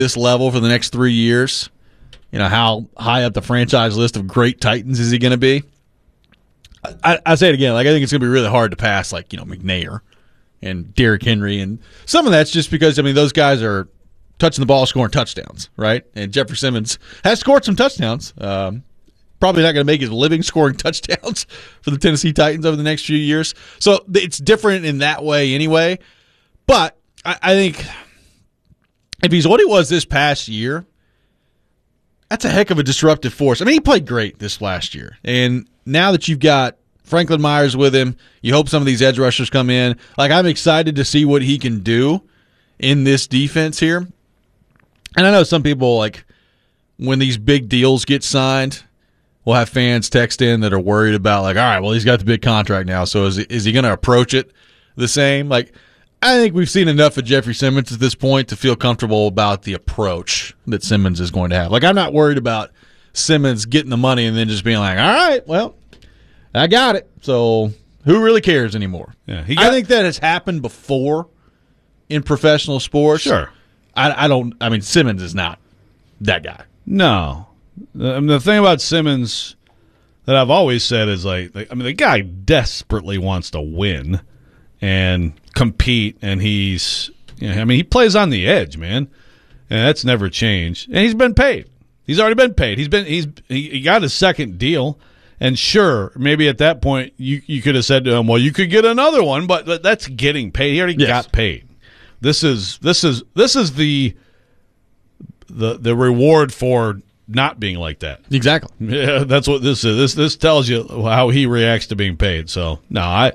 this level for the next 3 years, how high up the franchise list of great Titans is he going to be? I say it again. I think it's going to be really hard to pass, McNair and Derrick Henry. And some of that's just because, those guys are touching the ball, scoring touchdowns, right? And Jeffrey Simmons has scored some touchdowns. Probably not going to make his living scoring touchdowns for the Tennessee Titans over the next few years. So it's different in that way anyway. But I think if he's what he was this past year, that's a heck of a disruptive force. He played great this last year. And now that you've got Franklin Myers with him, you hope some of these edge rushers come in. I'm excited to see what he can do in this defense here. And I know some people, when these big deals get signed, we'll have fans text in that are worried about, all right, well, he's got the big contract now, so is he going to approach it the same? I think we've seen enough of Jeffrey Simmons at this point to feel comfortable about the approach that Simmons is going to have. I'm not worried about Simmons getting the money and then just being all right, well, I got it. So who really cares anymore? Yeah, I think that has happened before in professional sports. Sure. Simmons is not that guy. No. The thing about Simmons that I've always said is the guy desperately wants to win and compete, and he's he plays on the edge, man, and that's never changed. And he's been paid. He's already been paid. He got his second deal, and sure, maybe at that point you could have said to him, well, you could get another one, but that's getting paid. He already got paid. This is the reward for not being like that. Exactly. Yeah, that's what this is. This tells you how he reacts to being paid. So no, I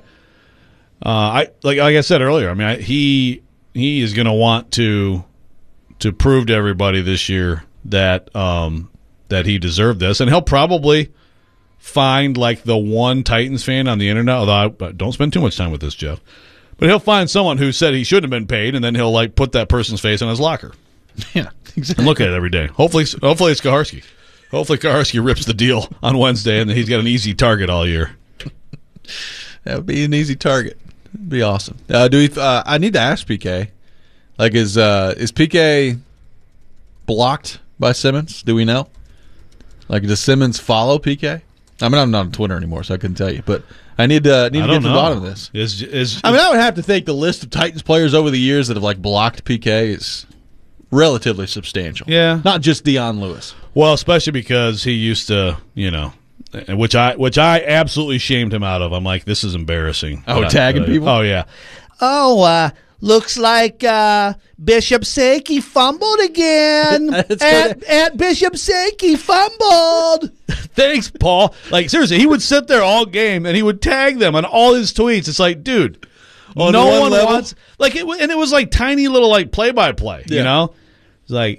like I said earlier. He is going to want to prove to everybody this year that that he deserved this, and he'll probably find the one Titans fan on the internet. Although I don't spend too much time with this, Jeff, but he'll find someone who said he shouldn't have been paid, and then he'll put that person's face in his locker. Yeah, exactly. And look at it every day. Hopefully it's Kaharski. Hopefully Kaharski rips the deal on Wednesday, and he's got an easy target all year. That would be an easy target. It'd be awesome. I need to ask PK. Is PK blocked by Simmons? Do we know? Does Simmons follow PK? I'm not on Twitter anymore, so I couldn't tell you. But I need to get to the bottom of this. I would have to think the list of Titans players over the years that have blocked PK is relatively substantial. Yeah, not just Dion Lewis. Well, especially because he used to, which I absolutely shamed him out of. I'm like, this is embarrassing. Oh, tagging people? Oh, yeah. Oh, looks like Bishop Sankey fumbled again. At Bishop Sankey fumbled. Thanks, Paul. Seriously, he would sit there all game and he would tag them on all his tweets. It's dude, no one wants and it was tiny little play-by-play. Yeah. It's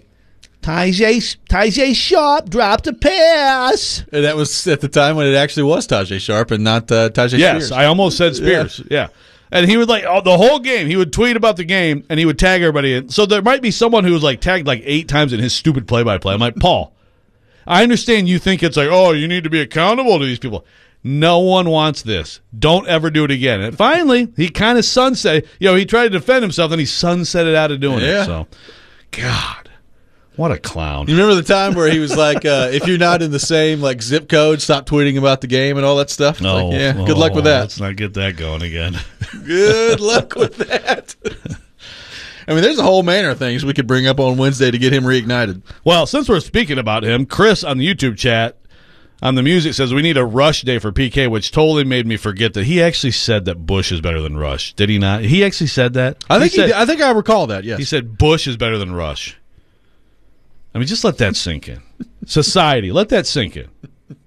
Tajay Sharp dropped a pass. And that was at the time when it actually was Tajay Sharp and not Tajay Spears. Yes, I almost said Spears. Yeah. And he would the whole game, he would tweet about the game and he would tag everybody in. So there might be someone who was tagged 8 times in his stupid play-by-play. I'm like, Paul, I understand you think it's oh, you need to be accountable to these people. No one wants this. Don't ever do it again. And finally, he kind of sunset. He tried to defend himself, and he sunsetted out of doing it. So, God, what a clown! You remember the time where he was if you're not in the same zip code, stop tweeting about the game and all that stuff? No, good luck with that. Let's not get that going again. Good luck with that. There's a whole manner of things we could bring up on Wednesday to get him reignited. Well, since we're speaking about him, Chris on the YouTube chat on the music says we need a Rush day for PK, which totally made me forget that he actually said that Bush is better than Rush. Did he not? He actually said that? I think I recall that, yes. He said Bush is better than Rush. Just let that sink in. Society, let that sink in.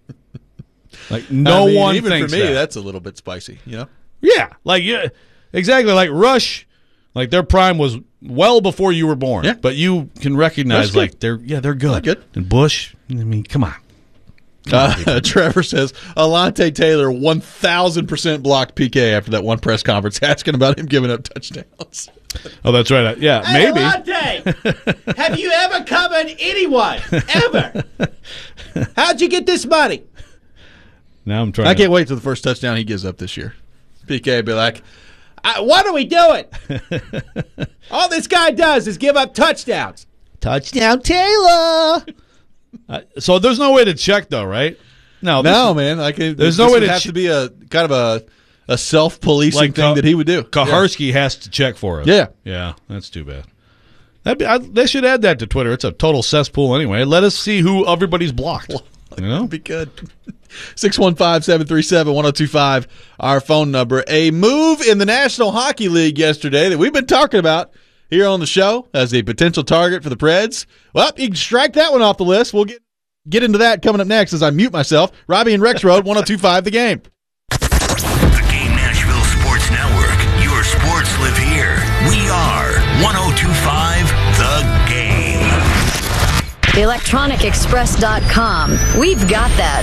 No one even thinks for me, that. that's a little bit spicy, Yeah, exactly. Rush, their prime was well before you were born. Yeah. But you can recognize they're good. They're good. And Bush, come on. Trevor says Alontae Taylor 1,000% blocked PK after that one press conference asking about him giving up touchdowns. Oh, that's right. Yeah, hey, maybe. Alontae, have you ever covered anyone? Ever? How'd you get this money? Now I'm trying. I can't wait till the first touchdown he gives up this year. PK be like, what are we doing? All this guy does is give up touchdowns. Touchdown, Taylor. So there's no way to check, though, right? No, man. There's no way to have to be a kind of a self-policing thing that he would do. Kaharski has to check for us. Yeah, that's too bad. They should add that to Twitter. It's a total cesspool anyway. Let us see who everybody's blocked. You know, that'd be good. 615-737-1025, our phone number. A move in the National Hockey League yesterday that we've been talking about here on the show as a potential target for the Preds. Well, you can strike that one off the list. We'll get into that coming up next as I mute myself. Robbie and Rexroad, 1025 The Game. The Game Nashville Sports Network. Your sports live here. We are 1025 The Game. ElectronicExpress.com. We've got that.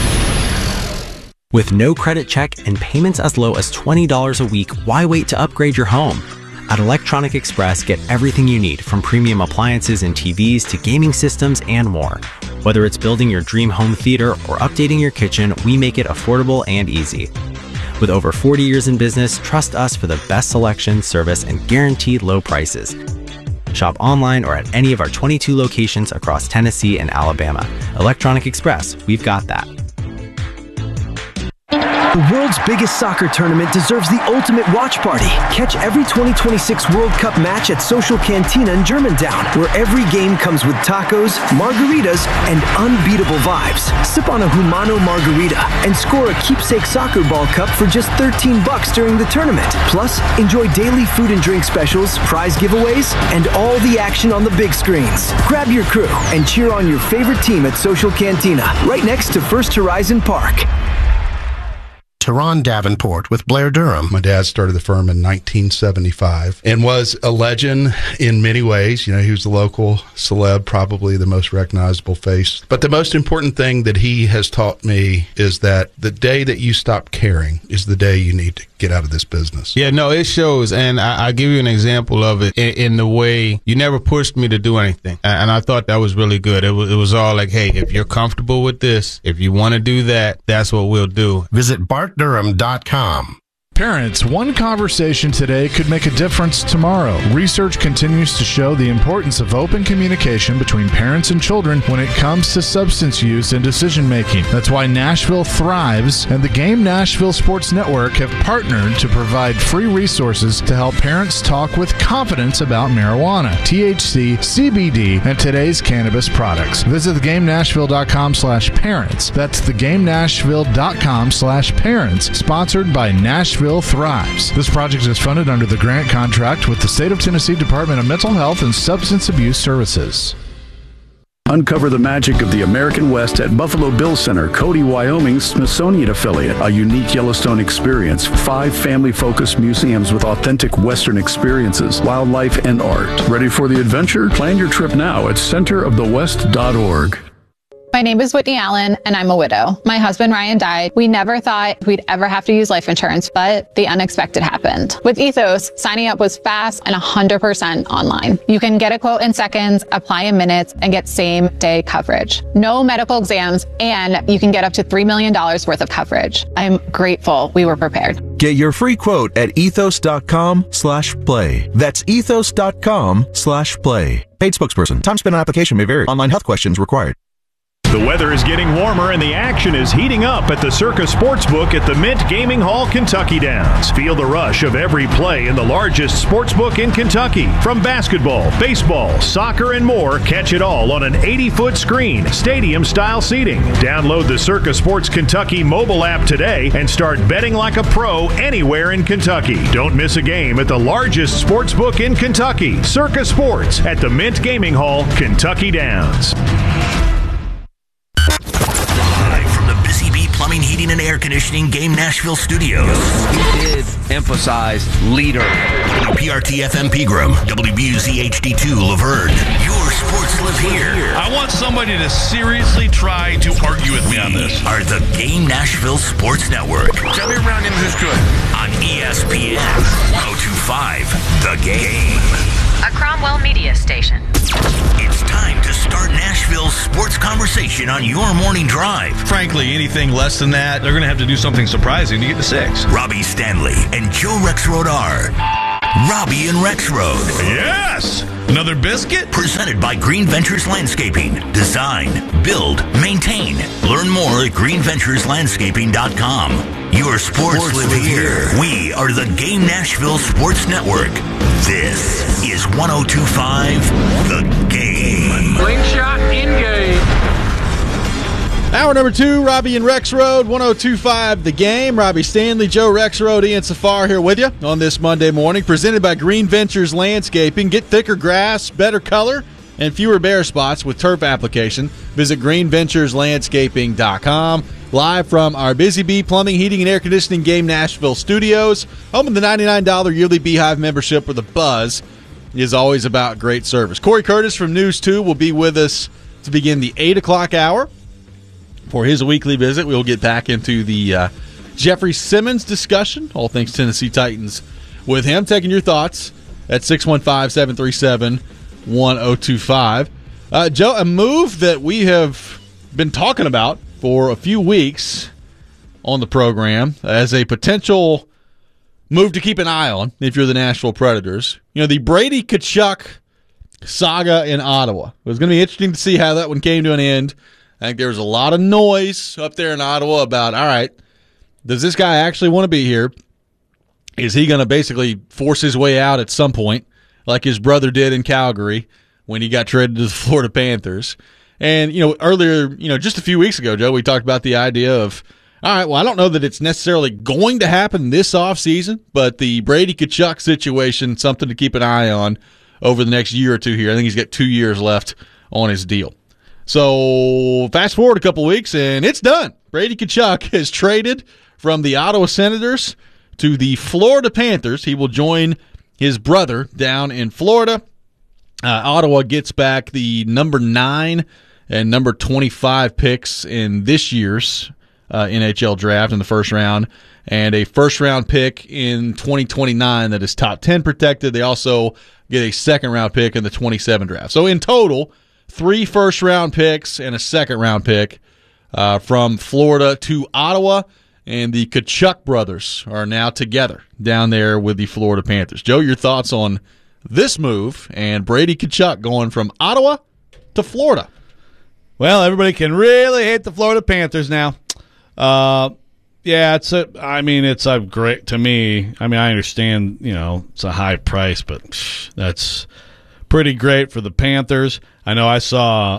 With no credit check and payments as low as $20 a week, why wait to upgrade your home? At Electronic Express, get everything you need, from premium appliances and TVs to gaming systems and more. Whether it's building your dream home theater or updating your kitchen, we make it affordable and easy. With over 40 years in business, trust us for the best selection, service, and guaranteed low prices. Shop online or at any of our 22 locations across Tennessee and Alabama. Electronic Express, we've got that. The world's biggest soccer tournament deserves the ultimate watch party. Catch every 2026 World Cup match at Social Cantina in Germantown, where every game comes with tacos, margaritas, and unbeatable vibes. Sip on a Humano margarita and score a keepsake soccer ball cup for just $13 during the tournament. Plus, enjoy daily food and drink specials, prize giveaways, and all the action on the big screens. Grab your crew and cheer on your favorite team at Social Cantina, right next to First Horizon Park. Teron Davenport with Blair Durham. My dad started the firm in 1975 and was a legend in many ways. You know, he was the local celeb, probably the most recognizable face. But the most important thing that he has taught me is that the day that you stop caring is the day you need to get out of this business. Yeah, no, it shows. And I'll give you an example of it in the way you never pushed me to do anything. And I thought that was really good. It was all like, hey, if you're comfortable with this, if you want to do that, that's what we'll do. Visit BartDurham.com. Parents, one conversation today could make a difference tomorrow. Research continues to show the importance of open communication between parents and children when it comes to substance use and decision making. That's why Nashville Thrives and the Game Nashville Sports Network have partnered to provide free resources to help parents talk with confidence about marijuana, THC, CBD, and today's cannabis products. Visit thegamenashville.com/parents. That's thegamenashville.com/parents. Sponsored by Nashville Thrives. This project is funded under the grant contract with the State of Tennessee Department of Mental Health and Substance Abuse Services. Uncover the magic of the American West at Buffalo Bill Center, Cody, Wyoming's Smithsonian affiliate. A unique Yellowstone experience. 5 family-focused museums with authentic Western experiences, wildlife, and art. Ready for the adventure? Plan your trip now at centerofthewest.org. My name is Whitney Allen, and I'm a widow. My husband, Ryan, died. We never thought we'd ever have to use life insurance, but the unexpected happened. With Ethos, signing up was fast and 100% online. You can get a quote in seconds, apply in minutes, and get same-day coverage. No medical exams, and you can get up to $3 million worth of coverage. I'm grateful we were prepared. Get your free quote at ethos.com/play. That's ethos.com/play. Paid spokesperson. Time spent on application may vary. Online health questions required. The weather is getting warmer and the action is heating up at the Circa Sportsbook at the Mint Gaming Hall, Kentucky Downs. Feel the rush of every play in the largest sportsbook in Kentucky. From basketball, baseball, soccer, and more, catch it all on an 80-foot screen, stadium-style seating. Download the Circa Sports Kentucky mobile app today and start betting like a pro anywhere in Kentucky. Don't miss a game at the largest sportsbook in Kentucky. Circa Sports at the Mint Gaming Hall, Kentucky Downs. Live from the Busy Bee Plumbing, Heating, and Air Conditioning Game Nashville Studios. He did emphasize leader. WPRT-FM Pegram, WBUZ-HD2 Laverne. Your sports live here. I want somebody to seriously try to argue with me on this. Are the Game Nashville Sports Network. Tell me around him who's good. On ESPN 1025 The Game. A Cromwell media station. It's time to start Nashville's sports conversation on your morning drive. Frankly, anything less than that, they're going to have to do something surprising to get to 6. Robbie Stanley and Joe Rexroad are Robbie and Rexroad. Yes! Another biscuit? Presented by Green Ventures Landscaping. Design, build, maintain. Learn more at greenventureslandscaping.com. Your sports live here. We are the Game Nashville Sports Network. This is 102.5 The Game. Slingshot in-game. Hour number 2, Robbie and Rex Road, 102.5 The Game. Robbie Stanley, Joe Rexrode, Ian Safar here with you on this Monday morning. Presented by Green Ventures Landscaping. Get thicker grass, better color, and fewer bare spots with turf application. Visit greenventureslandscaping.com. Live from our Busy Bee Plumbing, Heating, and Air Conditioning Game Nashville studios. Home of the $99 yearly Beehive membership, where the buzz is always about great service. Corey Curtis from News 2 will be with us to begin the 8 o'clock hour. For his weekly visit, we'll get back into the Jeffrey Simmons discussion, all things Tennessee Titans, with him. Taking your thoughts at 615-737-1025. Joe, a move that we have been talking about for a few weeks on the program as a potential move to keep an eye on if you're the Nashville Predators. You know, the Brady Tkachuk saga in Ottawa. It was going to be interesting to see how that one came to an end. I think there was a lot of noise up there in Ottawa about, all right, does this guy actually want to be here? Is he going to basically force his way out at some point, like his brother did in Calgary when he got traded to the Florida Panthers? And, you know, earlier, just a few weeks ago, Joe, we talked about the idea of, all right, well, I don't know that it's necessarily going to happen this offseason, but the Brady Tkachuk situation, something to keep an eye on over the next year or two here. I think he's got 2 years left on his deal. So fast forward a couple weeks, and it's done. Brady Tkachuk is traded from the Ottawa Senators to the Florida Panthers. He will join his brother down in Florida. Ottawa gets back the number 9 and number 25 picks in this year's NHL draft in the first round, and a first-round pick in 2029 that is top 10 protected. They also get a second-round pick in the 27 draft. So in total, 3 first-round picks and a second-round pick from Florida to Ottawa, and the Tkachuk brothers are now together down there with the Florida Panthers. Joe, your thoughts on this move and Brady Tkachuk going from Ottawa to Florida? Well, everybody can really hate the Florida Panthers now. It's a great to me. I mean, I understand, it's a high price, but that's pretty great for the Panthers. I know I saw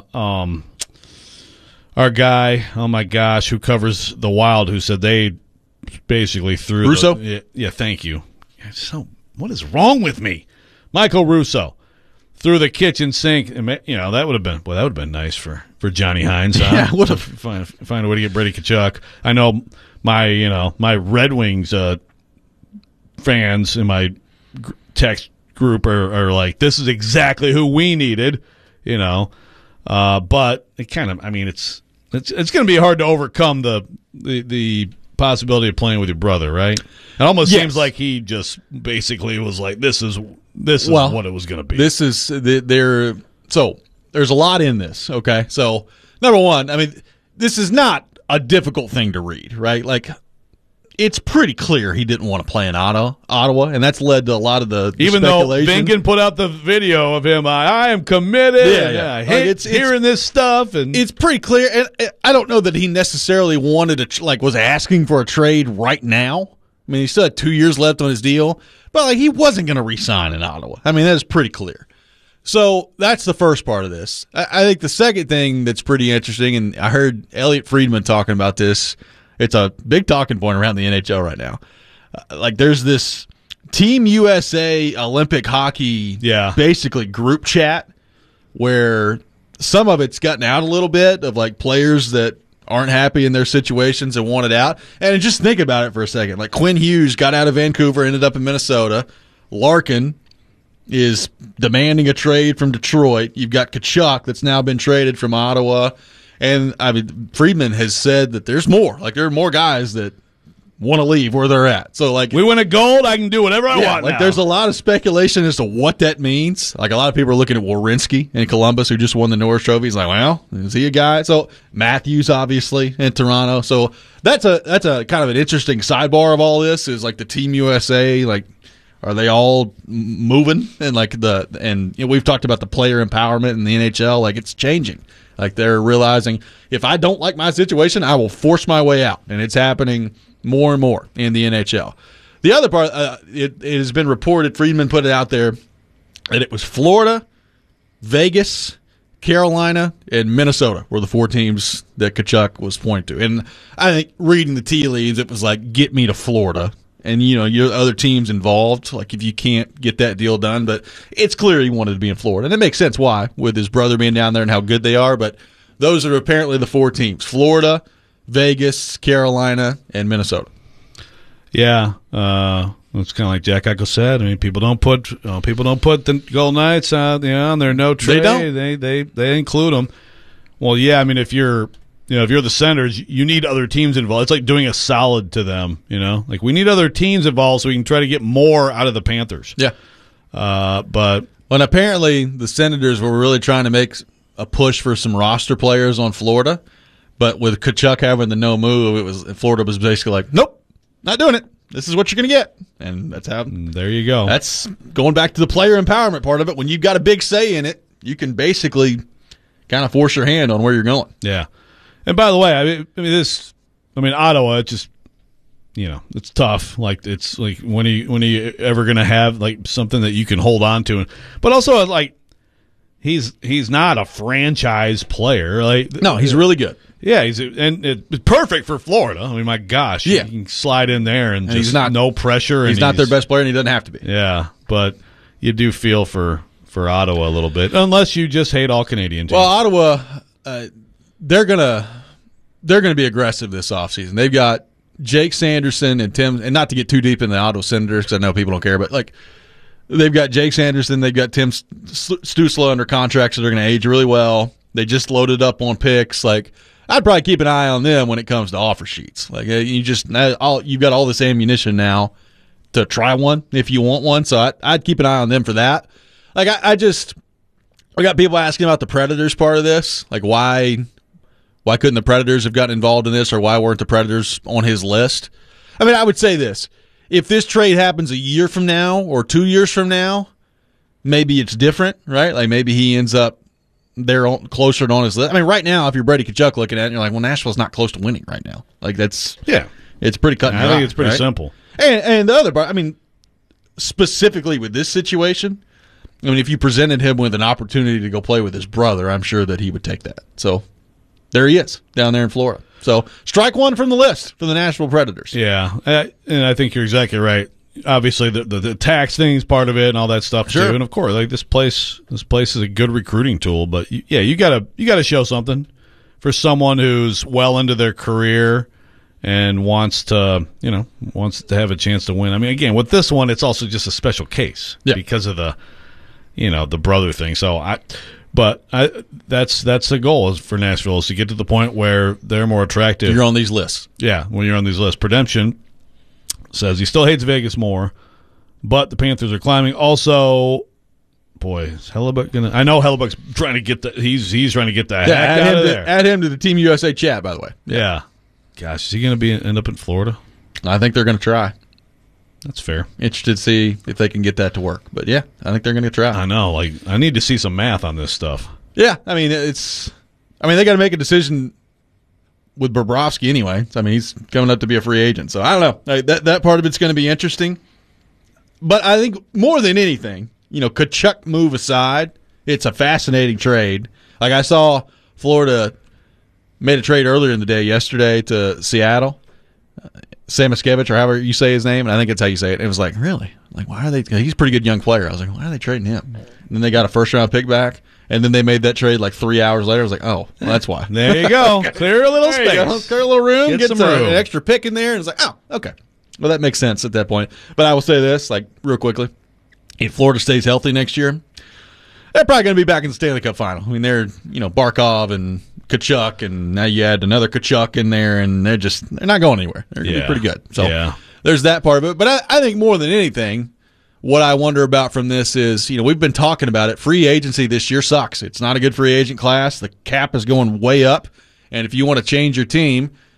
our guy, oh my gosh, who covers the Wild, who said they basically threw Russo? Thank you. So what is wrong with me? Michael Russo threw the kitchen sink. That would have been nice for Johnny Hines. Yeah, would have find a way to get Brady Tkachuk. I know my Red Wings fans in my text group are like, this is exactly who we needed, but it kind of, it's going to be hard to overcome the possibility of playing with your brother, right? It almost seems like he just basically was like, this is what it was going to be. This is so there's a lot in this. Okay, so number one, this is not a difficult thing to read, right? Like, it's pretty clear he didn't want to play in Ottawa, and that's led to a lot of the even speculation. Though Vingan put out the video of him, I am committed. I hate hearing this stuff, and it's pretty clear. And I don't know that he necessarily wanted to was asking for a trade right now. I mean, he still had 2 years left on his deal, but he wasn't going to re-sign in Ottawa. I mean, that's pretty clear. So that's the first part of this. I think the second thing that's pretty interesting, and I heard Elliot Friedman talking about this. It's a big talking point around the NHL right now. There's this Team USA Olympic hockey basically group chat where some of it's gotten out a little bit of players that aren't happy in their situations and want it out. And just think about it for a second. Quinn Hughes got out of Vancouver, ended up in Minnesota. Larkin is demanding a trade from Detroit. You've got Tkachuk that's now been traded from Ottawa. And, Friedman has said that there's more. There are more guys that want to leave where they're at. So, we win a gold, I can do whatever I want now. There's a lot of speculation as to what that means. A lot of people are looking at Werenski in Columbus, who just won the Norris Trophy. He's well, is he a guy? So, Matthews, obviously, in Toronto. So, that's a kind of an interesting sidebar of all this is, the Team USA, Are they all moving? And we've talked about the player empowerment in the NHL. Like, it's changing. Like, they're realizing if I don't like my situation, I will force my way out, and it's happening more and more in the NHL. The other part, it has been reported, Friedman put it out there, that it was Florida, Vegas, Carolina, and Minnesota were the 4 teams that Tkachuk was pointing to. And I think reading the tea leaves, it was like, get me to Florida. And, your other teams involved, like if you can't get that deal done. But it's clear he wanted to be in Florida. And it makes sense why, with his brother being down there and how good they are. But those are apparently the 4 teams, Florida, Vegas, Carolina, and Minnesota. Yeah, it's kind of like Jack Eichel said. I mean, people don't put the Golden Knights on their no trade. They don't. They include them. Well, yeah. I mean, if you're the Senators, you need other teams involved. It's like doing a solid to them. Like we need other teams involved so we can try to get more out of the Panthers. Yeah. But apparently the Senators were really trying to make a push for some roster players on Florida, but with Tkachuk having the no move, Florida was basically like, nope. Not doing it. This is what you're going to get. And that's how. There you go. That's going back to the player empowerment part of it. When you've got a big say in it, you can basically kind of force your hand on where you're going. Yeah. And by the way, Ottawa, it's just, it's tough. Like, it's like, when are you ever going to have like something that you can hold on to? But also, like, he's not a franchise player. Like, no, he's really good. Yeah, and it's perfect for Florida. I mean, my gosh, yeah. You can slide in there and just he's not, no pressure. He's not their best player, and he doesn't have to be. Yeah, but you do feel for Ottawa a little bit, unless you just hate all Canadian teams. Well, Ottawa, they're gonna be aggressive this offseason. They've got Jake Sanderson and Tim, and not to get too deep in the Ottawa Senators because I know people don't care, but like they've got Jake Sanderson, they've got Tim Stützle under contracts that are going to age really well. They just loaded up on picks. Like, I'd probably keep an eye on them when it comes to offer sheets. Like, you've got all this ammunition now to try one if you want one. So I'd keep an eye on them for that. Like, I got people asking about the Predators part of this. Like, why couldn't the Predators have gotten involved in this, or why weren't the Predators on his list? I mean, I would say this. If this trade happens a year from now or 2 years from now, maybe it's different, right? Like, maybe he ends up they're closer on his list. I mean, right now, if you're Brady Tkachuk looking at it, you're like, well, Nashville's not close to winning right now. Like, it's pretty cut and dry. I think it's pretty simple. And the other part, I mean, specifically with this situation, I mean, if you presented him with an opportunity to go play with his brother, I'm sure that he would take that. So there he is down there in Florida. So strike one from the list for the Nashville Predators. Yeah, and I think you're exactly right. Obviously, the tax thing is part of it, and all that stuff too. And of course, like this place is a good recruiting tool. But you gotta show something for someone who's well into their career and wants to have a chance to win. I mean, again, with this one, it's also just a special case because of the brother thing. So that's the goal for Nashville, is to get to the point where they're more attractive. You're on these lists. Yeah, when you're on these lists. Predemption says he still hates Vegas more, but the Panthers are climbing. Also, boy, is Hellebuyck gonna? I know Hellebuck's trying to get he's trying to get the heck out of there. Add him to the Team USA chat, by the way. Yeah. Gosh, is he going to end up in Florida? I think they're going to try. That's fair. Interested to see if they can get that to work. But yeah, I think they're going to try. I know. Like, I need to see some math on this stuff. Yeah, I mean they got to make a decision with Bobrovsky anyway. I mean, he's coming up to be a free agent. So I don't know. That part of it's going to be interesting. But I think more than anything, Tkachuk move aside, it's a fascinating trade. Like, I saw Florida made a trade earlier in the day yesterday to Seattle. Samoskevich, or however you say his name, and I think that's how you say it. It was like, really? Like, why are they? He's a pretty good young player. I was like, why are they trading him? And then they got a first-round pick back, and then they made that trade like 3 hours later. I was like, oh, well, that's why. There you go. Clear a little space. Clear a little room. Get some room. An extra pick in there. And it's like, oh, okay. Well, that makes sense at that point. But I will say this, like, real quickly. If Florida stays healthy next year, they're probably going to be back in the Stanley Cup final. I mean, they're, Barkov and Tkachuk, and now you add another Tkachuk in there, and they're not going anywhere. They're going to be pretty good. So there's that part of it. But I think more than anything, what I wonder about from this is, we've been talking about it. Free agency this year sucks. It's not a good free agent class. The cap is going way up. And if you want to change your team,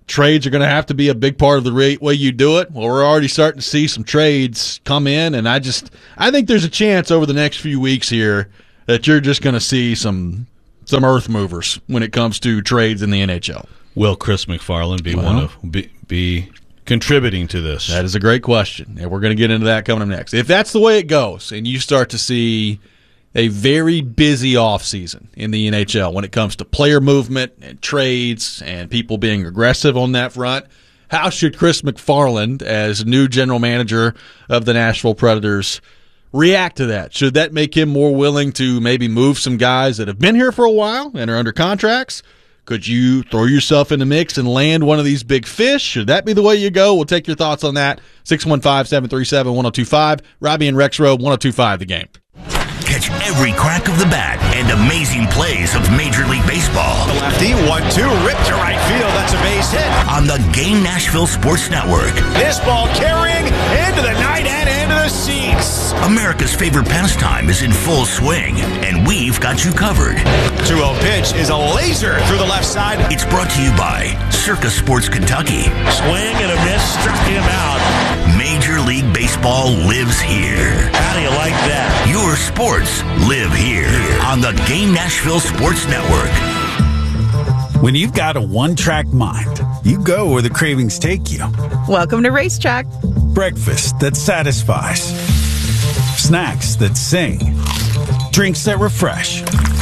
trades are going to have to be a big part of the way you do it. Well, we're already starting to see some trades come in, and I think there's a chance over the next few weeks here that you're just going to see some earth movers when it comes to trades in the NHL. Will Chris McFarland be contributing to this? That is a great question, and we're going to get into that coming up next. If that's the way it goes, and you start to see a very busy offseason in the NHL when it comes to player movement and trades and people being aggressive on that front, how should Chris McFarland, as new general manager of the Nashville Predators, react to that? Should that make him more willing to maybe move some guys that have been here for a while and are under contracts? Could you throw yourself in the mix and land one of these big fish? Should that be the way you go? We'll take your thoughts on that. 615-737-1025. Robbie and Rex Road, 1025 The Game. Catch every crack of the bat and amazing plays of Major League Baseball. The lefty, 1-2, ripped to right field. That's a base hit. On the Game Nashville Sports Network. This ball carrying into the night and into the seats. America's favorite pastime is in full swing, and we've got you covered. 2-0 pitch is a laser through the left side. It's brought to you by Circa Sports Kentucky. Swing and a miss, struck him out. Major League Baseball lives here. How do you like that? Your sports live here on the Game Nashville Sports Network. When you've got a one-track mind, you go where the cravings take you. Welcome to Racetrack. Breakfast that satisfies. Snacks that sing. Drinks that refresh.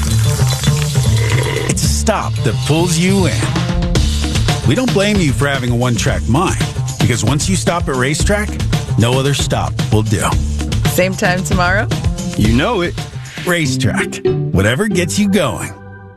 It's a stop that pulls you in. We don't blame you for having a one-track mind, because once you stop at Racetrack, no other stop will do. Same time tomorrow? You know it. Racetrack. Whatever gets you going.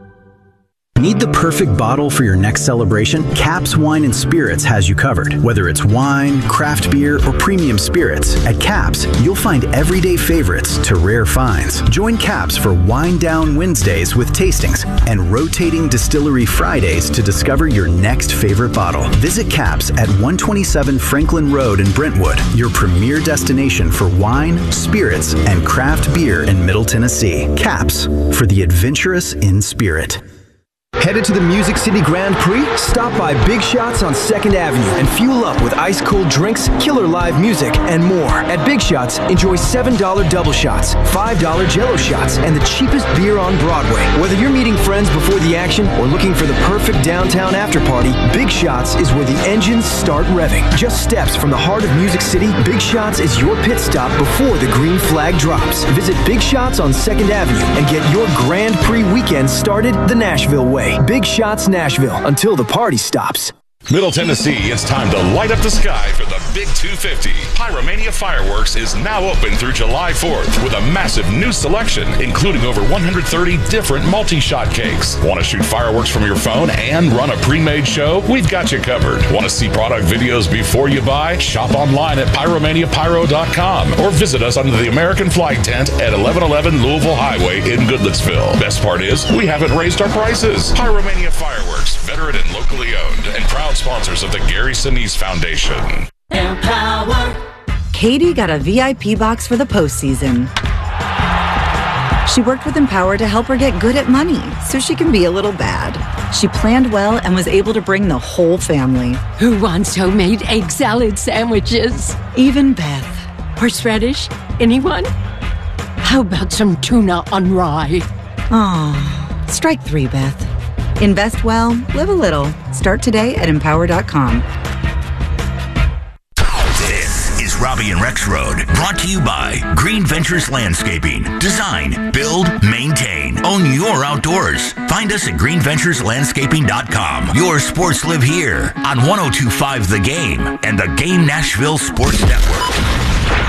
Need the perfect bottle for your next celebration? Caps Wine and Spirits has you covered. Whether it's wine, craft beer, or premium spirits, at Caps, you'll find everyday favorites to rare finds. Join Caps for Wine Down Wednesdays with tastings and rotating Distillery Fridays to discover your next favorite bottle. Visit Caps at 127 Franklin Road in Brentwood, your premier destination for wine, spirits, and craft beer in Middle Tennessee. Caps, for the adventurous in spirit. Headed to the Music City Grand Prix? Stop by Big Shots on 2nd Avenue and fuel up with ice-cold drinks, killer live music, and more. At Big Shots, enjoy $7 double shots, $5 Jell-O shots, and the cheapest beer on Broadway. Whether you're meeting friends before the action or looking for the perfect downtown after-party, Big Shots is where the engines start revving. Just steps from the heart of Music City, Big Shots is your pit stop before the green flag drops. Visit Big Shots on 2nd Avenue and get your Grand Prix weekend started the Nashville way. Big Shots Nashville, until the party stops. Middle Tennessee, it's time to light up the sky for the Big 250. Pyromania Fireworks is now open through July 4th with a massive new selection, including over 130 different multi-shot cakes. Want to shoot fireworks from your phone and run a pre-made show? We've got you covered. Want to see product videos before you buy? Shop online at pyromaniapyro.com or visit us under the American flag tent at 1111 Louisville Highway in Goodlettsville. Best part is, we haven't raised our prices. Pyromania Fireworks, veteran and locally owned, and proud sponsors of the Gary Sinise Foundation. Empower. Katie got a VIP box for the postseason. She worked with Empower to help her get good at money so she can be a little bad. She planned well and was able to bring the whole family. Who wants homemade egg salad sandwiches? Even Beth. Horseradish? Anyone? How about some tuna on rye? Aw, strike 3, Beth. Invest well, live a little. Start today at Empower.com. This is Robbie and Rex Road, brought to you by Green Ventures Landscaping. Design, build, maintain, own your outdoors. Find us at greenventureslandscaping.com. Your sports live here on 1025 The Game and the Game Nashville Sports Network.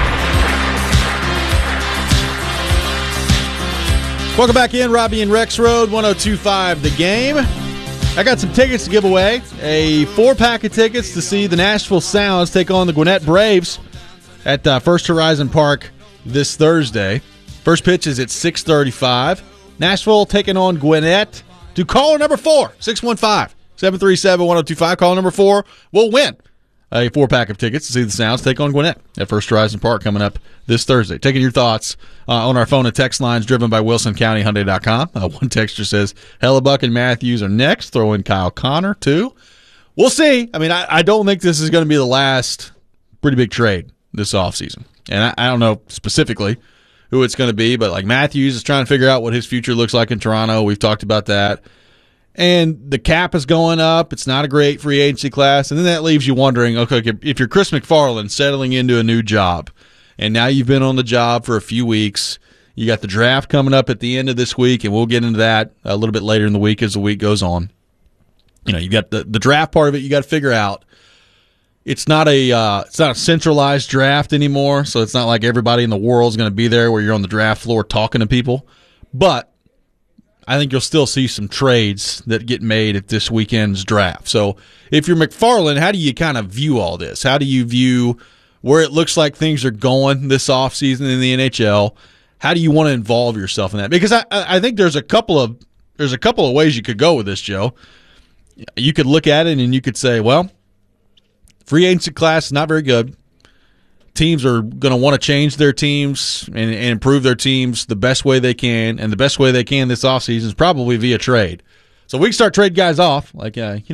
Welcome back in, Robbie and Rex Road, 1025 The Game. I got some tickets to give away. A 4-pack of tickets to see the Nashville Sounds take on the Gwinnett Braves at First Horizon Park this Thursday. First pitch is at 6:35. Nashville taking on Gwinnett. To caller number 4, 615-737-1025. Caller number 4 will win a 4-pack of tickets to see the Sounds take on Gwinnett at First Horizon Park coming up this Thursday. Taking your thoughts on our phone and text lines driven by WilsonCountyHyundai.com. One texter says, Hellebuck and Matthews are next. Throw in Kyle Connor, too. We'll see. I mean, I don't think this is going to be the last pretty big trade this offseason. And I don't know specifically who it's going to be, but like Matthews is trying to figure out what his future looks like in Toronto. We've talked about that. And the cap is going up. It's not a great free agency class. And then that leaves you wondering, okay, if you're Chris McFarland settling into a new job, and now you've been on the job for a few weeks, you got the draft coming up at the end of this week, and we'll get into that a little bit later in the week as the week goes on. You know, you got the draft part of it you got to figure out. It's not a centralized draft anymore, so it's not like everybody in the world is going to be there where you're on the draft floor talking to people. But I think you'll still see some trades that get made at this weekend's draft. So if you're McFarland, how do you kind of view all this? How do you view where it looks like things are going this offseason in the NHL? How do you want to involve yourself in that? Because I think there's a couple of ways you could go with this, Joe. You could look at it and you could say, well, free agency class is not very good. Teams are going to want to change their teams and improve their teams the best way they can, and the best way they can this offseason is probably via trade. So we can start trading guys off. Like,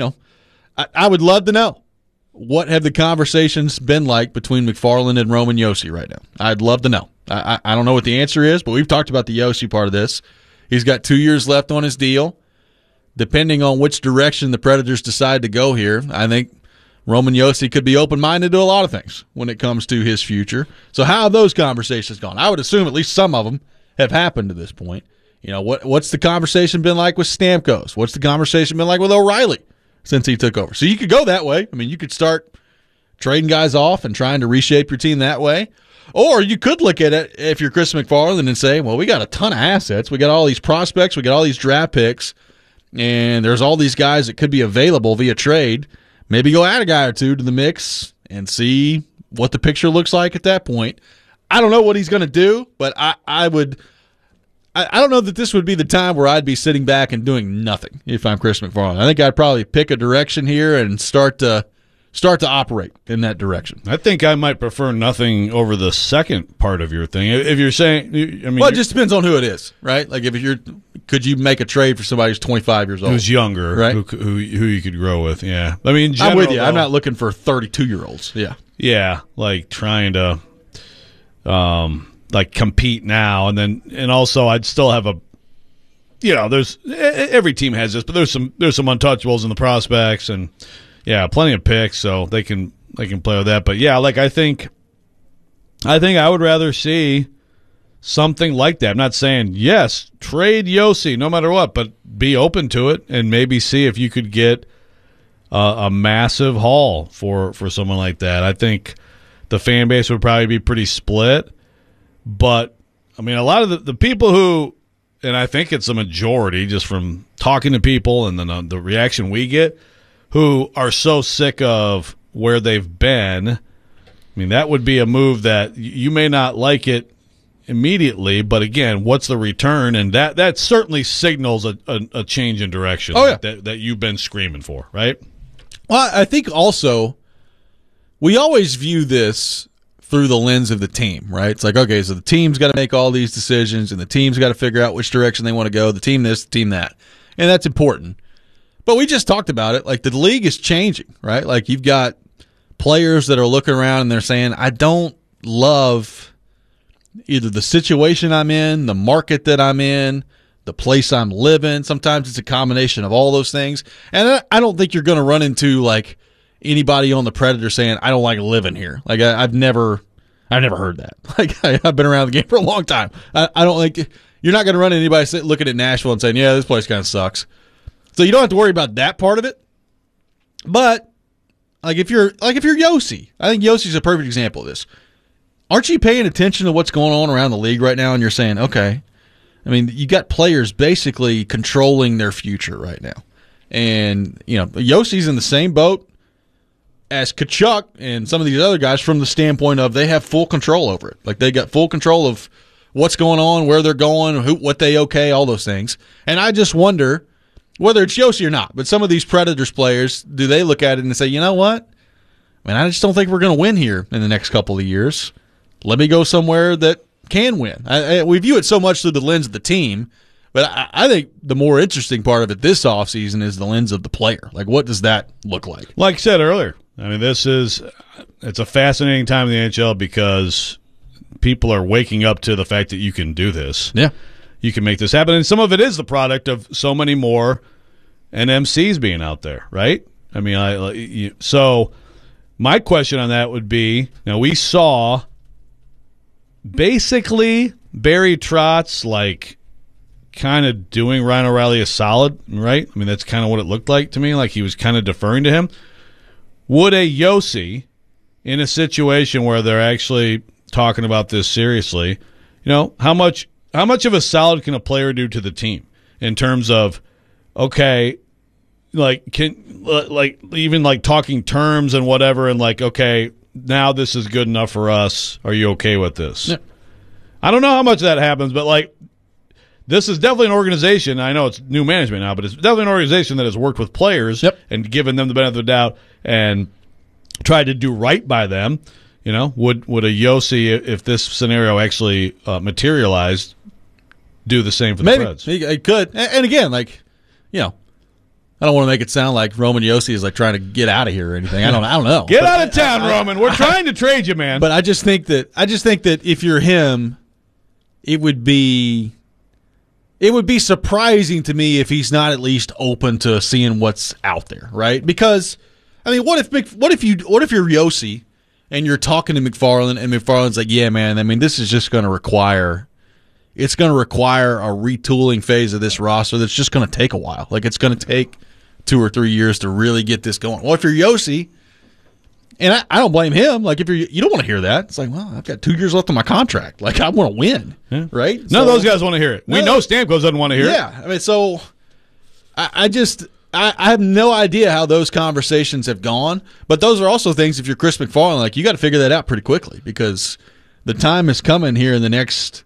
I would love to know, what have the conversations been like between McFarland and Roman Josi right now? I'd love to know. I don't know what the answer is, but we've talked about the Josi part of this. He's got 2 years left on his deal. Depending on which direction the Predators decide to go here, I think Roman Josi could be open-minded to a lot of things when it comes to his future. So how have those conversations gone? I would assume at least some of them have happened to this point. You know, what's the conversation been like with Stamkos? What's the conversation been like with O'Reilly since he took over? So you could go that way. I mean, you could start trading guys off and trying to reshape your team that way. Or you could look at it if you're Chris McFarland and say, well, we got a ton of assets. We got all these prospects. We got all these draft picks. And there's all these guys that could be available via trade. Maybe go add a guy or two to the mix and see what the picture looks like at that point. I don't know what he's going to do, but I don't know that this would be the time where I'd be sitting back and doing nothing if I'm Chris McFarland. I think I'd probably pick a direction here and start to operate in that direction. I think I might prefer nothing over the second part of your thing. If you're saying, I mean, well, it just depends on who it is, right? Like could you make a trade for somebody who's 25 years old, who's younger, right? Who you could grow with? Yeah, I mean, I'm with you. I'm not looking for 32-year-olds. Yeah, like trying to, like compete now, and also I'd still have a, there's every team has this, but there's some untouchables in the prospects and. Yeah, plenty of picks, so they can play with that. But yeah, like I think I would rather see something like that. I'm not saying yes, trade Josi no matter what, but be open to it and maybe see if you could get a massive haul for someone like that. I think the fan base would probably be pretty split, but I mean, a lot of the people who, and I think it's a majority just from talking to people and then the reaction we get, who are so sick of where they've been. I mean, that would be a move that you may not like it immediately, but again, what's the return? And that certainly signals a change in direction that you've been screaming for, right? Well, I think also we always view this through the lens of the team, right? It's like, okay, so the team's got to make all these decisions, and the team's got to figure out which direction they want to go, the team this, the team that. And that's important. But we just talked about it. Like, the league is changing, right? Like, you've got players that are looking around and they're saying, I don't love either the situation I'm in, the market that I'm in, the place I'm living. Sometimes it's a combination of all those things. And I don't think you're going to run into, like, anybody on the Predator saying, I don't like living here. Like, I've never heard that. Like, I've been around the game for a long time. I don't think you're not going to run into anybody looking at Nashville and saying, yeah, this place kind of sucks. So you don't have to worry about that part of it. But if you're Josi, I think Yosi's a perfect example of this. Aren't you paying attention to what's going on around the league right now? And you're saying, okay, I mean, you got players basically controlling their future right now. And, Yosi's in the same boat as Tkachuk and some of these other guys from the standpoint of they have full control over it. Like, they got full control of what's going on, where they're going, what they okay, all those things. And I just wonder, whether it's Josi or not, but some of these Predators players, do they look at it and say, you know what? I mean, I just don't think we're going to win here in the next couple of years. Let me go somewhere that can win. We view it so much through the lens of the team, But I think the more interesting part of it this offseason is the lens of the player. Like, what does that look like? Like I said earlier, I mean, it's a fascinating time in the NHL because people are waking up to the fact that you can do this. Yeah. You can make this happen. And some of it is the product of so many more NMCs being out there, right? I mean, so my question on that would be, now we saw basically Barry Trotz like kind of doing Ryan O'Reilly a solid, right? I mean, that's kind of what it looked like to me, like he was kind of deferring to him. Would a Yossi, in a situation where they're actually talking about this seriously, how much of a solid can a player do to the team in terms of, okay, even talking terms and whatever, and okay, now this is good enough for us. Are you okay with this? Yeah. I don't know how much of that happens, but this is definitely an organization. I know it's new management now, but it's definitely an organization that has worked with players and given them the benefit of the doubt and tried to do right by them. Would a Yossi, if this scenario actually materialized, do the same for the Preds? Maybe it could. And again, I don't want to make it sound like Roman Yossi is trying to get out of here or anything. I don't know. Get out of town, Roman. We're trying to trade you, man. But I just think that if you're him, it would be surprising to me if he's not at least open to seeing what's out there, right? Because I mean, what if you're Yossi and you're talking to McFarland and McFarland's like, yeah, man, I mean, this is just going to require a retooling phase of this roster that's just going to take a while. It's going to take 2 or 3 years to really get this going. Well, if you're Yossi, and I don't blame him. If you don't want to hear that, it's well, I've got 2 years left on my contract. I want to win, right? None of those guys want to hear it. We know Stamkos doesn't want to hear it. Yeah, I mean, so I have no idea how those conversations have gone. But those are also things. If you're Chris McFarland, you got to figure that out pretty quickly because the time is coming here in the next.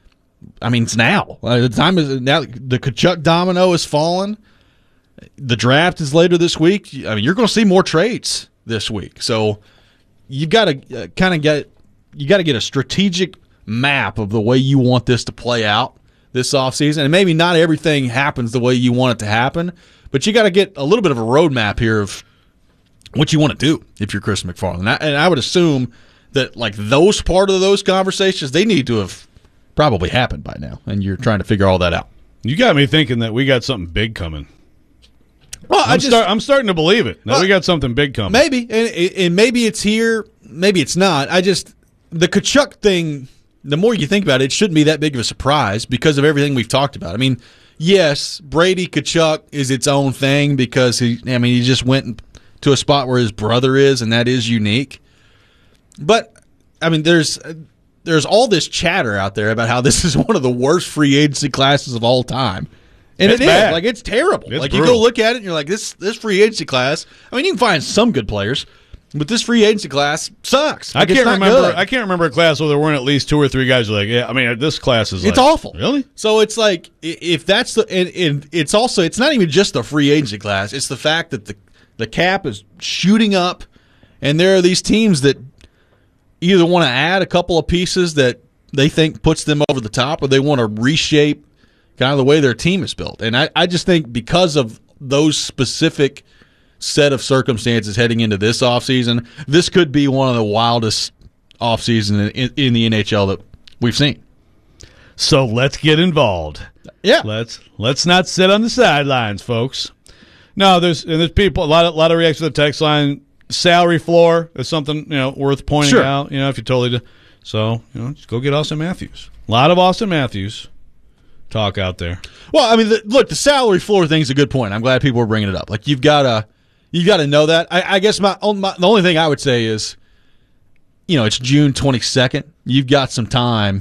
I mean, it's now. The time is now. The Tkachuk domino has fallen. The draft is later this week. I mean, you're going to see more trades this week. So you've got to get a strategic map of the way you want this to play out this offseason. And maybe not everything happens the way you want it to happen, but you got to get a little bit of a roadmap here of what you want to do if you're Chris McFarland. And I would assume that those part of those conversations, they need to have probably happened by now, and you're trying to figure all that out. You got me thinking that we got something big coming. Well, I'm starting to believe it. We got something big coming. Maybe, and maybe it's here, maybe it's not. The Tkachuk thing, the more you think about it, it shouldn't be that big of a surprise because of everything we've talked about. I mean, yes, Brady Tkachuk is its own thing because he just went to a spot where his brother is, and that is unique. But, I mean, there's all this chatter out there about how this is one of the worst free agency classes of all time. And it's bad. It's terrible. It's you go look at it and you're like, this free agency class, I mean, you can find some good players, but this free agency class sucks. I can't remember a class where there weren't at least 2 or 3 guys who are yeah, I mean, this class is it's awful. Really? So it's if that's and it's also, it's not even just the free agency class, it's the fact that the cap is shooting up and there are these teams that either want to add a couple of pieces that they think puts them over the top or they want to reshape kind of the way their team is built. And I just think because of those specific set of circumstances heading into this offseason, this could be one of the wildest offseasons in the NHL that we've seen. So let's get involved. Yeah. Let's not sit on the sidelines, folks. No, there's people, a lot of reaction to the text line. Salary floor is something worth pointing out. If you totally do. So just go get Austin Matthews. A lot of Austin Matthews talk out there. Well, I mean, the salary floor thing's a good point. I'm glad people are bringing it up. You've got to know that. I guess the only thing I would say is, it's June 22nd. You've got some time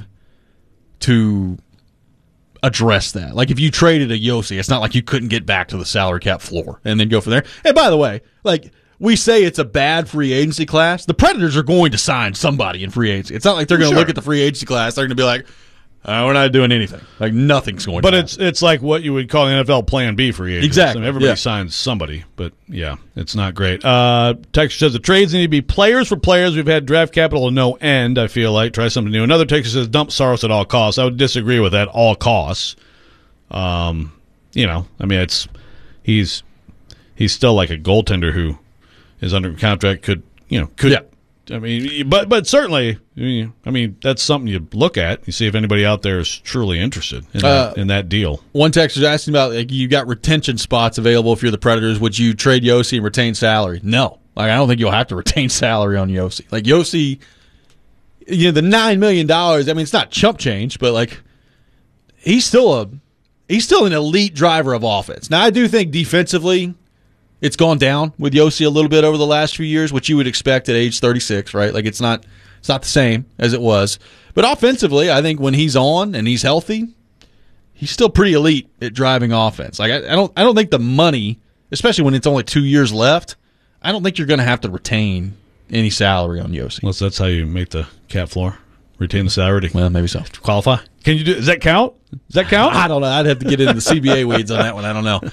to address that. If you traded a Yossi, it's not like you couldn't get back to the salary cap floor and then go from there. And by the way, we say it's a bad free agency class. The Predators are going to sign somebody in free agency. It's not like they're going to look at the free agency class. They're going to be like, we're not doing anything. Nothing's going to happen. But it's like what you would call the NFL Plan B free agents. Exactly. Everybody signs somebody, but yeah, it's not great. Texas says the trades need to be players for players. We've had draft capital to no end, I feel like. Try something new. Another Texas says dump Saros at all costs. I would disagree with that, all costs. He's still like a goaltender who is under contract. Could. I mean, but certainly, that's something you look at. You see if anybody out there is truly interested in that deal. One texter is asking about, like, you got retention spots available if you're the Predators. Would you trade Josi and retain salary? No. Like, I don't think you'll have to retain salary on Josi. Like, Josi, the $9 million, it's not chump change, but, like, he's still an elite driver of offense. Now, I do think defensively it's gone down with Josi a little bit over the last few years, which you would expect at age 36, right? Like, it's not the same as it was. But offensively, I think when he's on and he's healthy, he's still pretty elite at driving offense. Like, I don't think the money, especially when it's only 2 years left, I don't think you're going to have to retain any salary on Josi. Unless that's how you make the cap floor. Retain the salary. Well, maybe so. Qualify. Can you do? Does that count? I don't know. I'd have to get into the CBA weeds on that one. I don't know.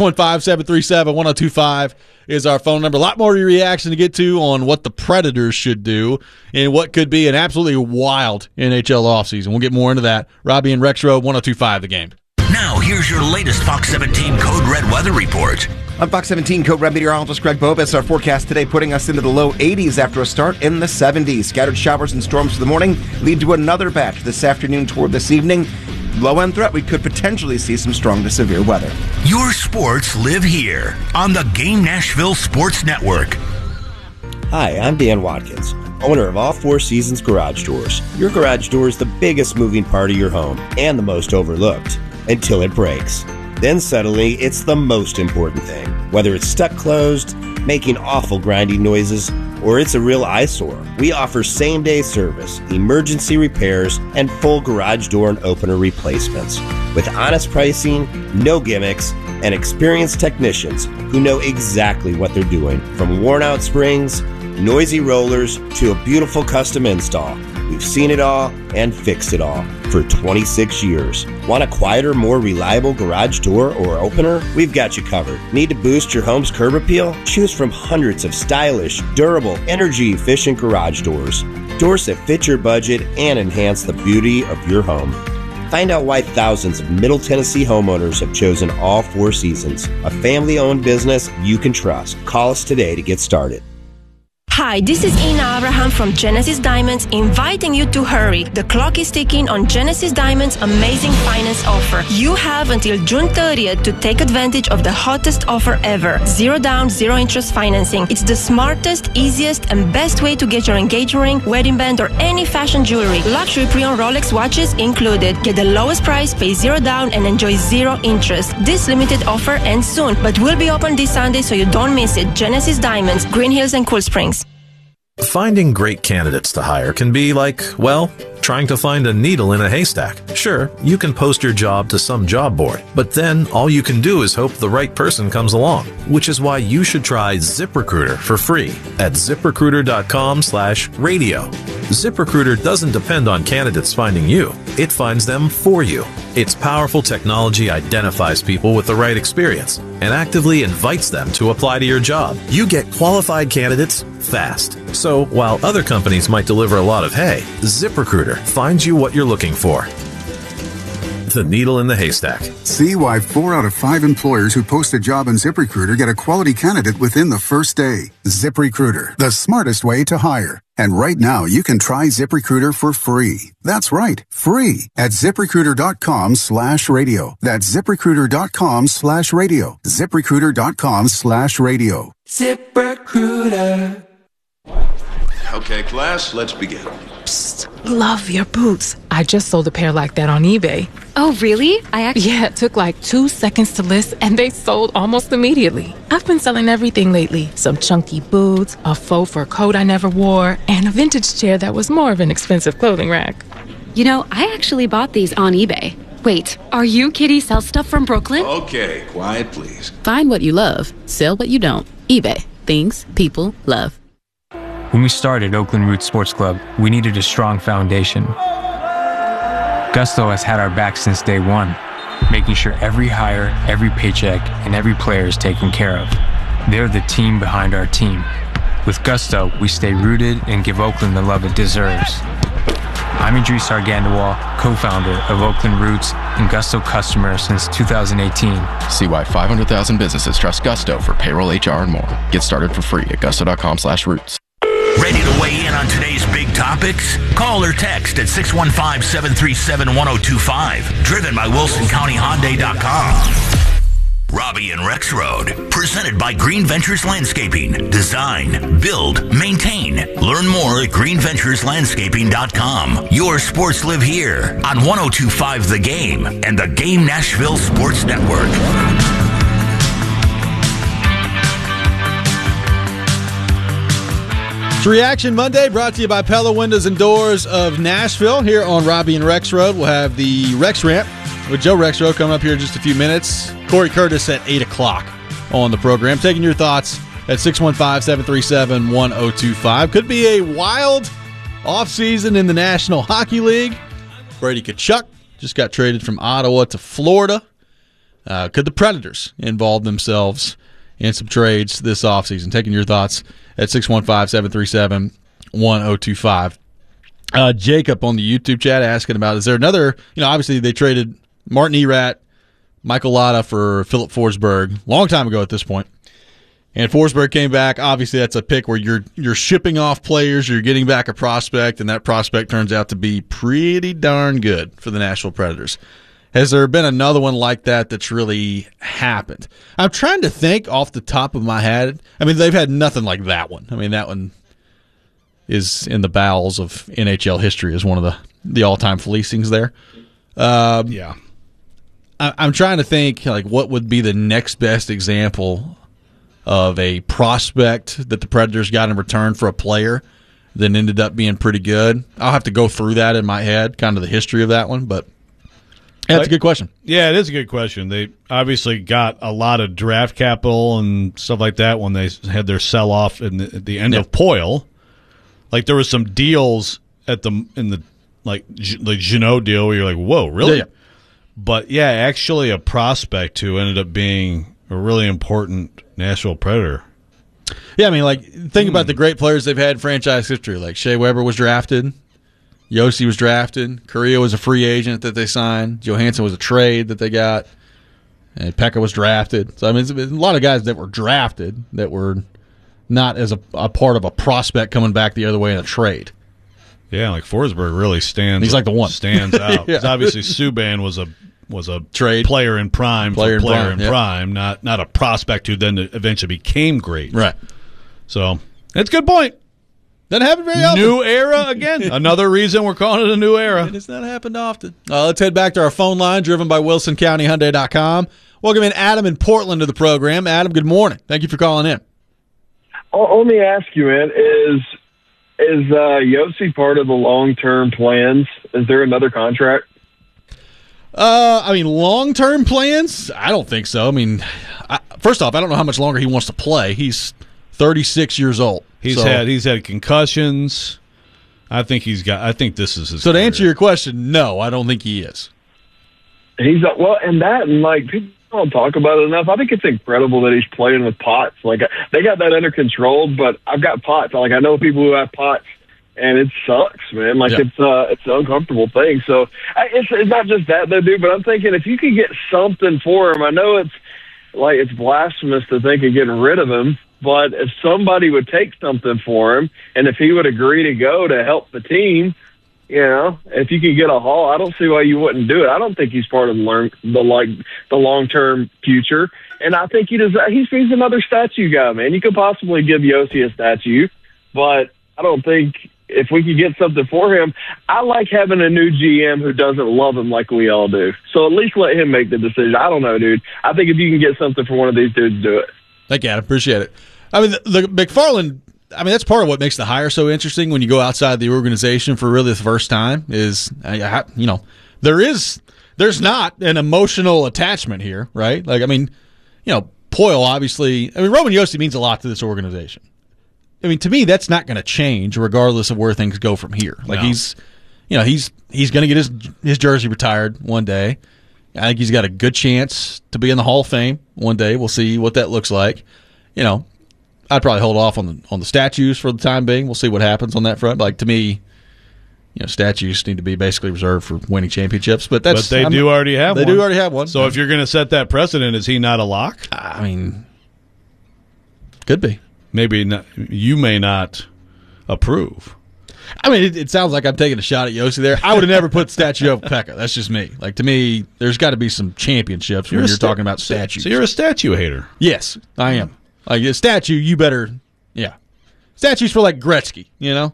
615-737-1025 is our phone number. A lot more reaction to get to on what the Predators should do and what could be an absolutely wild NHL offseason. We'll get more into that. Robbie and Rex Road, 1025 The Game. Now, here's your latest Fox 17 Code Red weather report. I'm Fox 17 Code Red meteorologist Greg Bobus. Our forecast today putting us into the low 80s after a start in the 70s. Scattered showers and storms for the morning lead to another batch this afternoon toward this evening. Low-end threat, we could potentially see some strong to severe weather. Your sports live here on the Game Nashville Sports Network. Hi, I'm Dan Watkins, owner of All Four Seasons Garage Doors. Your garage door is the biggest moving part of your home and the most overlooked until it breaks. Then suddenly, it's the most important thing. Whether it's stuck closed, making awful grinding noises, or it's a real eyesore, we offer same-day service, emergency repairs, and full garage door and opener replacements. With honest pricing, no gimmicks, and experienced technicians who know exactly what they're doing. From worn-out springs, noisy rollers, to a beautiful custom install. We've seen it all and fixed it all for 26 years. Want a quieter, more reliable garage door or opener? We've got you covered. Need to boost your home's curb appeal? Choose from hundreds of stylish, durable, energy-efficient garage doors. Doors that fit your budget and enhance the beauty of your home. Find out why thousands of Middle Tennessee homeowners have chosen All Four Seasons, a family-owned business you can trust. Call us today to get started. Hi, this is Ina Abraham from Genesis Diamonds, inviting you to hurry. The clock is ticking on Genesis Diamonds' amazing finance offer. You have until June 30th to take advantage of the hottest offer ever. 0 down, 0 interest financing. It's the smartest, easiest, and best way to get your engagement ring, wedding band, or any fashion jewelry. Luxury pre-owned Rolex watches included. Get the lowest price, pay 0 down, and enjoy 0 interest. This limited offer ends soon, but will be open this Sunday, so you don't miss it. Genesis Diamonds, Green Hills and Cool Springs. Finding great candidates to hire can be like, well, trying to find a needle in a haystack. Sure, you can post your job to some job board, but then all you can do is hope the right person comes along, which is why you should try ZipRecruiter for free at ZipRecruiter.com/radio. ZipRecruiter doesn't depend on candidates finding you. It finds them for you. Its powerful technology identifies people with the right experience and actively invites them to apply to your job. You get qualified candidates fast. So while other companies might deliver a lot of hay, ZipRecruiter finds you what you're looking for. The needle in the haystack. See why 4 out of 5 employers who post a job on ZipRecruiter get a quality candidate within the first day. ZipRecruiter, the smartest way to hire. And right now, you can try ZipRecruiter for free. That's right, free at ZipRecruiter.com/radio. That's ZipRecruiter.com/radio. ZipRecruiter.com/radio. ZipRecruiter. Okay, class, let's begin. Psst, love your boots. I just sold a pair like that on eBay. Oh, really? Yeah, it took like 2 seconds to list and they sold almost immediately. I've been selling everything lately. Some chunky boots, a faux fur coat I never wore, and a vintage chair that was more of an expensive clothing rack. You know, I actually bought these on eBay. Wait, are you Kitty Sell Stuff from Brooklyn? Okay, quiet please. Find what you love, sell what you don't. eBay, things people love. When we started Oakland Roots Sports Club, we needed a strong foundation. Gusto has had our back since day one, making sure every hire, every paycheck, and every player is taken care of. They're the team behind our team. With Gusto, we stay rooted and give Oakland the love it deserves. I'm Idris Argandawal, co-founder of Oakland Roots and Gusto customer since 2018. See why 500,000 businesses trust Gusto for payroll, HR, and more. Get started for free at gusto.com/roots. Ready to weigh in on today's big topics? Call or text at 615-737-1025. Driven by WilsonCountyHyundai.com. Robbie and Rex Road, presented by Green Ventures Landscaping. Design, build, maintain. Learn more at greenventureslandscaping.com. Your sports live here on 102.5 The Game and the Game Nashville Sports Network. It's Reaction Monday, brought to you by Pella Windows and Doors of Nashville. Here on Robbie and Rex Road, we'll have the Rex Ramp with Joe Rexroad coming up here in just a few minutes. Corey Curtis at 8 o'clock on the program. Taking your thoughts at 615-737-1025. Could be a wild offseason in the National Hockey League. Brady Tkachuk just got traded from Ottawa to Florida. Could the Predators involve themselves in some trades this offseason? Taking your thoughts at 615-737-1025. Jacob on the YouTube chat asking about, is there another, obviously they traded Martin Erat, Michael Latta for Philip Forsberg, long time ago at this point. And Forsberg came back. Obviously, that's a pick where you're shipping off players, you're getting back a prospect, and that prospect turns out to be pretty darn good for the Nashville Predators. Has there been another one like that that's really happened? I'm trying to think off the top of my head. I mean, they've had nothing like that one. I mean, that one is in the bowels of NHL history as one of the all-time fleecings there. Yeah. I'm trying to think, what would be the next best example of a prospect that the Predators got in return for a player that ended up being pretty good. I'll have to go through that in my head, kind of the history of that one, but that's a good question. Yeah, it is a good question. They obviously got a lot of draft capital and stuff like that when they had their sell-off at the end of Poile. Like, there was some deals in the Jeannot deal where you're like, whoa, really? Yeah. But, yeah, actually a prospect who ended up being a really important Nashville Predator. Yeah, I mean, think about the great players they've had in franchise history. Like, Shea Weber was drafted. Yossi was drafted. Correa was a free agent that they signed. Johansson was a trade that they got. And Pekka was drafted. So, I mean, it's a lot of guys that were drafted that were not as a part of a prospect coming back the other way in a trade. Yeah, like Forsberg really stands. He's like the one. Stands out. Yeah. Obviously, Subban was a trade player in prime, prime, not a prospect who then eventually became great. Right. So that's a good point. Doesn't happen very often. New era again. Another reason we're calling it a new era. It's not happened often. Let's head back to our phone line, driven by WilsonCountyHyundai.com. Welcome in Adam in Portland to the program. Adam, good morning. Thank you for calling in. Let me ask you, man, is Yossi part of the long-term plans? Is there another contract? Long-term plans? I don't think so. I mean, first off, I don't know how much longer he wants to play. He's 36 years old. He's had concussions. I think this is his So career. to answer your question, no, I don't think he is. He's people don't talk about it enough. I think it's incredible that he's playing with POTS. Like, they got that under control, but I've got POTS. Like, I know people who have POTS, and it sucks, man. Like, it's an uncomfortable thing. So it's not just that, though, dude. But I'm thinking if you could get something for him, I know it's blasphemous to think of getting rid of him. But if somebody would take something for him, and if he would agree to go to help the team, if you could get a haul, I don't see why you wouldn't do it. I don't think he's part of the long-term future. And I think he's another statue guy, man. You could possibly give Yossi a statue, but I don't think if we could get something for him, I like having a new GM who doesn't love him like we all do. So at least let him make the decision. I don't know, dude. I think if you can get something for one of these dudes, do it. Thank you, Adam. Appreciate it. I mean, the McFarland, that's part of what makes the hire so interesting when you go outside the organization for really the first time is, there's not an emotional attachment here, right? Like, Poile, obviously, Roman Yossi means a lot to this organization. To me, that's not going to change regardless of where things go from here. Like, no. he's going to get his jersey retired one day. I think he's got a good chance to be in the Hall of Fame one day. We'll see what that looks like. I'd probably hold off on the statues for the time being. We'll see what happens on that front. Like, to me, statues need to be basically reserved for winning championships. But they do already have one. They do already have one. So if you're going to set that precedent, is he not a lock? I mean, could be. Maybe not, you may not approve. I mean, it sounds like I'm taking a shot at Yossi there. I would have never put the statue over Pekka. That's just me. Like, to me, there's got to be some championships when you're talking about statues. So you're a statue hater. Yes, I am. Like, a statue, you better, statues for, like, Gretzky, Yeah.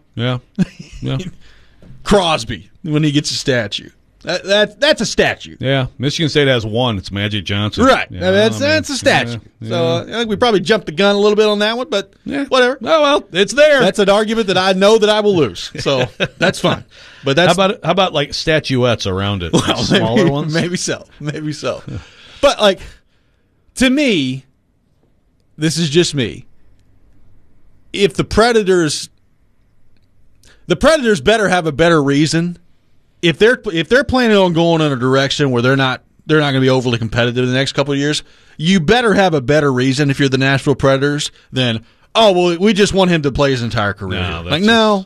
Crosby, when he gets a statue. That's a statue. Yeah. Michigan State has one. It's Magic Johnson. Right. Yeah, that's a statue. Yeah. So I think we probably jumped the gun a little bit on that one, but whatever. Oh, well, it's there. That's an argument that I know that I will lose. So that's fine. But that's how about like statuettes around it? Well, smaller ones? Maybe so. But like, to me, this is just me. If the Predators better have a better reason. If they're planning on going in a direction where they're not going to be overly competitive in the next couple of years, you better have a better reason if you're the Nashville Predators than, we just want him to play his entire career. No.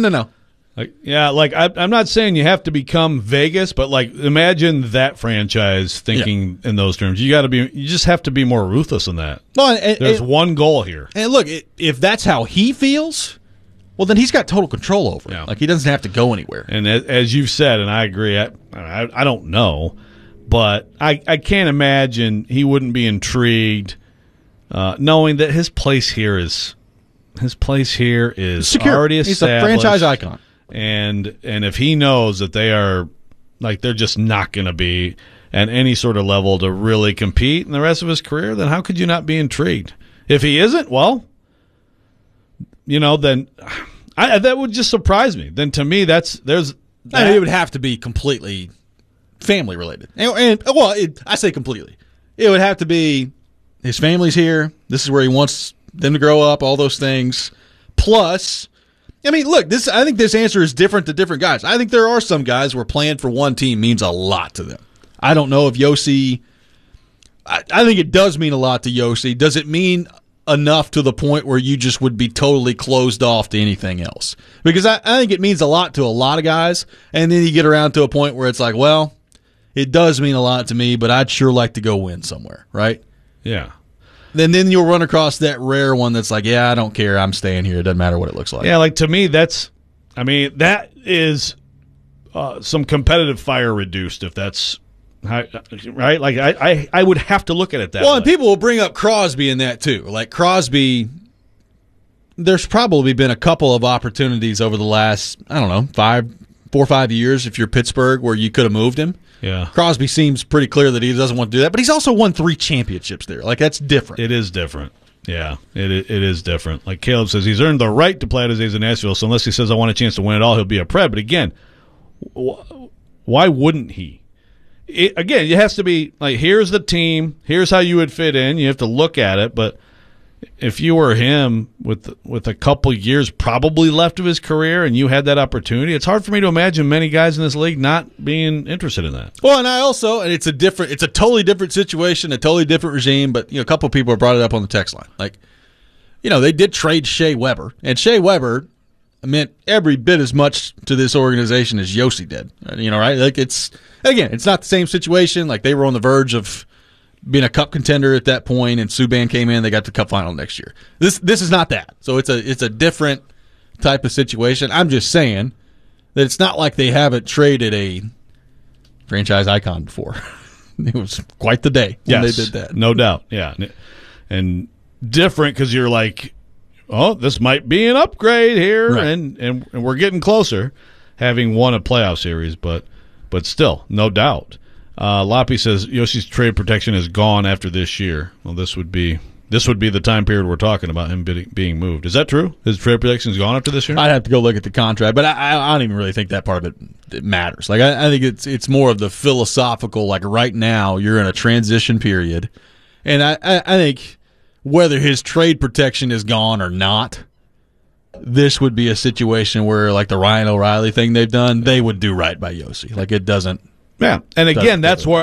I'm not saying you have to become Vegas, but like imagine that franchise thinking in those terms. You just have to be more ruthless than that. Well, there's one goal here. And look, if that's how he feels, well, then he's got total control over it. Yeah. Like, he doesn't have to go anywhere. And as you've said, and I agree, I don't know, but I can't imagine he wouldn't be intrigued knowing that his place here is secure. Already established. He's a franchise icon. And if he knows that they're just not going to be at any sort of level to really compete in the rest of his career, then how could you not be intrigued? If he isn't, well, then that would just surprise me. Then to me, it would have to be completely family related. I say completely. It would have to be his family's here. This is where he wants them to grow up. All those things. Plus, I mean, look, I think this answer is different to different guys. I think there are some guys where playing for one team means a lot to them. I don't know if Yossi. I think it does mean a lot to Yossi. Does it mean enough to the point where you just would be totally closed off to anything else? Because I think it means a lot to a lot of guys, and then you get around to a point where it's like, well, it does mean a lot to me, but I'd sure like to go win somewhere, right? Yeah. Then you'll run across that rare one that's like, I don't care, I'm staying here, it doesn't matter what it looks like. Yeah, like to me, that is some competitive fire reduced, if that's right. Like I would have to look at it that way. Well, and people will bring up Crosby in that too. Like Crosby, there's probably been a couple of opportunities over the last, 4 or 5 years, if you're Pittsburgh, where you could have moved him. Yeah. Crosby seems pretty clear that he doesn't want to do that, but he's also won 3 championships there. Like, that's different. It is different. Yeah, it is different. Like Caleb says, he's earned the right to play out his days in Nashville, so unless he says, I want a chance to win it all, he'll be a Pred. But again, why wouldn't he? Again, it has to be like, here's the team, here's how you would fit in. You have to look at it, but if you were him with a couple years probably left of his career and you had that opportunity, it's hard for me to imagine many guys in this league not being interested in that. Well, and it's a totally different situation, a totally different regime, but a couple of people have brought it up on the text line. Like, they did trade Shea Weber, and Shea Weber meant every bit as much to this organization as Yossi did. Right? Like, it's not the same situation. Like, they were on the verge of being a cup contender at that point, and Subban came in. They got to the cup final next year. This is not that. So it's a different type of situation. I'm just saying that it's not like they haven't traded a franchise icon before. It was quite the day when they did that. No doubt. Yeah, and different because you're like, oh, this might be an upgrade here, right. and we're getting closer, having won a playoff series, but still, no doubt. Loppy says Yossi's trade protection is gone after this year. Well, this would be the time period we're talking about him being moved. Is that true? His trade protection is gone after this year? I'd have to go look at the contract, but I don't even really think that part of it matters. Like I think it's more of the philosophical. Like right now, you're in a transition period, and I think whether his trade protection is gone or not, this would be a situation where, like the Ryan O'Reilly thing they've done, they would do right by Yossi. Like it doesn't. Yeah, and again, that's where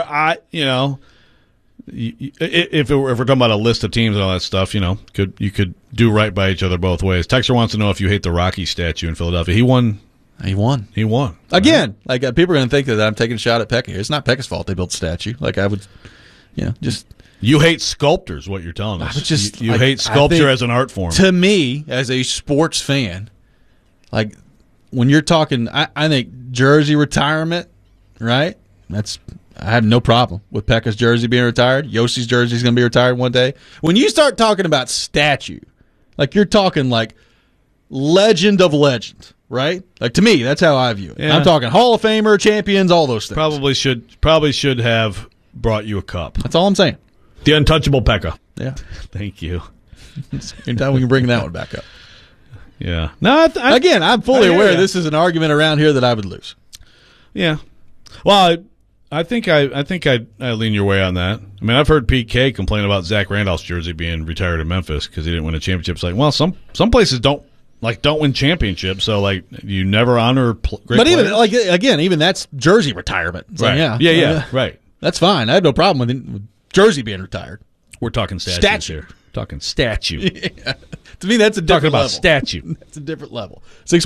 if we're talking about a list of teams and all that stuff, you could do right by each other both ways. Texter wants to know if you hate the Rocky statue in Philadelphia. He won He won. Again, like people are going to think that I'm taking a shot at Pekka here. It's not Pekka's fault they built the statue. Like I would, just. You hate sculptors, what you're telling us. You hate I sculpture think, as an art form. To me, as a sports fan, like when you're talking, I think jersey retirement, right? I have no problem with Pekka's jersey being retired. Yossi's jersey is going to be retired one day. When you start talking about statue, like you're talking like legend of legend, right? Like to me, that's how I view it. Yeah. I'm talking Hall of Famer, champions, all those things. Probably should have brought you a cup. That's all I'm saying. The untouchable Pekka. Yeah. Thank you. Anytime we can bring that one back up. Yeah. No. Again, I'm fully aware this is an argument around here that I would lose. Yeah. Well, I think I lean your way on that. I mean, I've heard PK complain about Zach Randolph's jersey being retired in Memphis because he didn't win a championship. It's like, well, some places don't win championships, so like you never honor great But players. even that's jersey retirement. So, right? Right. That's fine. I have no problem with jersey being retired. We're talking statue here. Talking statue. Yeah. To me, that's a different level. Statue. That's a different level.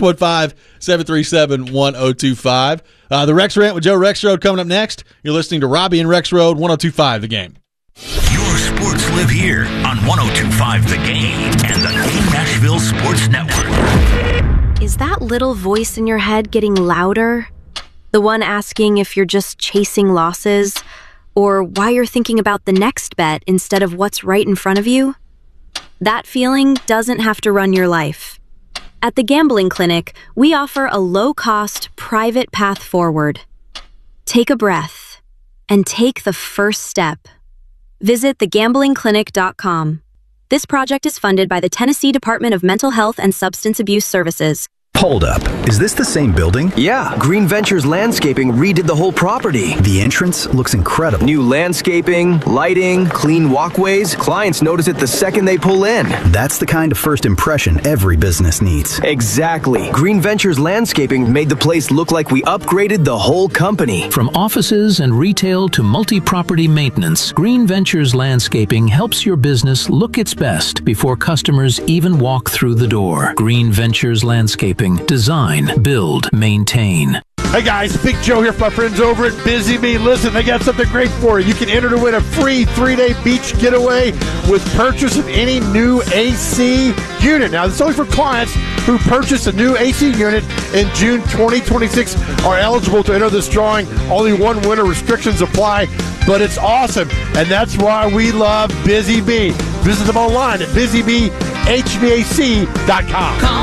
615-737-1025. The Rex Rant with Joe Rexrode coming up next. You're listening to Robbie and Rexrode, 102.5 The Game. Your sports live here on 102.5 The Game and the Game Nashville Sports Network. Is that little voice in your head getting louder? The one asking if you're just chasing losses, or why you're thinking about the next bet instead of what's right in front of you? That feeling doesn't have to run your life. At the Gambling Clinic, we offer a low-cost, private path forward. Take a breath and take the first step. Visit thegamblingclinic.com. This project is funded by the Tennessee Department of Mental Health and Substance Abuse Services. Hold up. Is this the same building? Yeah. Green Ventures Landscaping redid the whole property. The entrance looks incredible. New landscaping, lighting, clean walkways. Clients notice it the second they pull in. That's the kind of first impression every business needs. Exactly. Green Ventures Landscaping made the place look like we upgraded the whole company. From offices and retail to multi-property maintenance, Green Ventures Landscaping helps your business look its best before customers even walk through the door. Green Ventures Landscaping. Design, build, maintain. Hey guys, Big Joe here for my friends over at Busy Bee. Listen, they got something great for you. You can enter to win a free 3-day beach getaway with purchase of any new AC unit. Now, this is only for clients who purchase a new AC unit in June 2026 are eligible to enter this drawing. Only one winner, restrictions apply, but it's awesome. And that's why we love Busy Bee. Visit them online at busybhvac.com. Call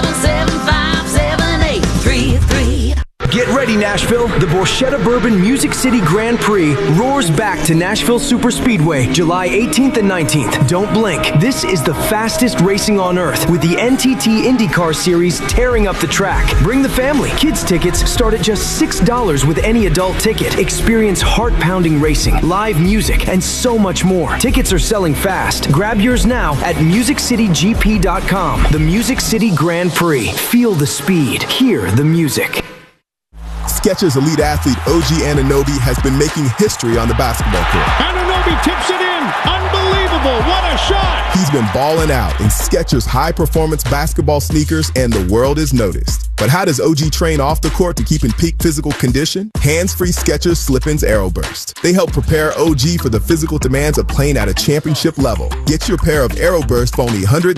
775-7833. Get ready, Nashville. The Borchetta Bourbon Music City Grand Prix roars back to Nashville Superspeedway, July 18th and 19th. Don't blink. This is the fastest racing on earth with the NTT IndyCar Series tearing up the track. Bring the family. Kids tickets start at just $6 with any adult ticket. Experience heart-pounding racing, live music, and so much more. Tickets are selling fast. Grab yours now at MusicCityGP.com. The Music City Grand Prix. Feel the speed. Hear the music. Skechers elite athlete OG Anunoby has been making history on the basketball court. Anunoby tips it in. Unbelievable. What a shot. He's been balling out in Skechers high-performance basketball sneakers, and the world is noticed. But how does OG train off the court to keep in peak physical condition? Hands-free Skechers Slip-ins Aeroburst. They help prepare OG for the physical demands of playing at a championship level. Get your pair of Aeroburst for only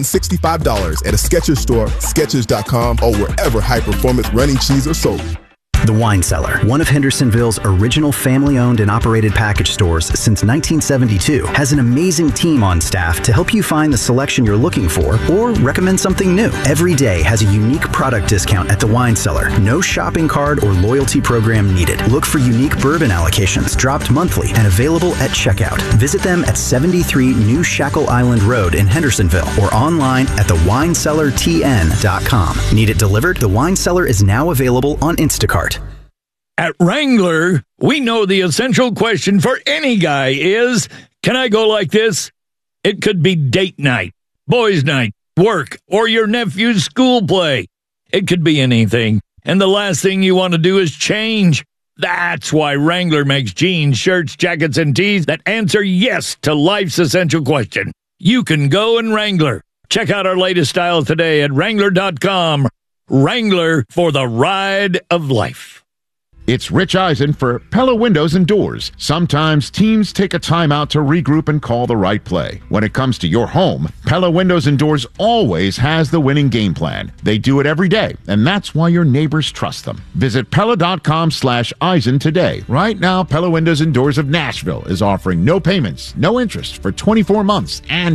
$165 at a Skechers store, Skechers.com, or wherever high-performance running shoes are sold. The Wine Cellar, one of Hendersonville's original family-owned and operated package stores since 1972, has an amazing team on staff to help you find the selection you're looking for or recommend something new. Every day has a unique product discount at The Wine Cellar. No shopping card or loyalty program needed. Look for unique bourbon allocations dropped monthly and available at checkout. Visit them at 73 New Shackle Island Road in Hendersonville or online at thewinecellartn.com. Need it delivered? The Wine Cellar is now available on Instacart. At Wrangler, we know the essential question for any guy is, can I go like this? It could be date night, boys' night, work, or your nephew's school play. It could be anything, and the last thing you want to do is change. That's why Wrangler makes jeans, shirts, jackets, and tees that answer yes to life's essential question. You can go in Wrangler. Check out our latest styles today at Wrangler.com. Wrangler, for the ride of life. It's Rich Eisen for Pella Windows and Doors. Sometimes teams take a timeout to regroup and call the right play. When it comes to your home, Pella Windows and Doors always has the winning game plan. They do it every day, and that's why your neighbors trust them. Visit Pella.com/Eisen today. Right now, Pella Windows and Doors of Nashville is offering no payments, no interest for 24 months and